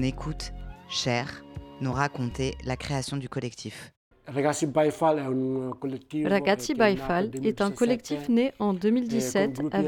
écoute, Cher, nous raconter la création du collectif. Ragazzi Baifal est un collectif Ragazzi Baifal est un collectif né en 2017 avec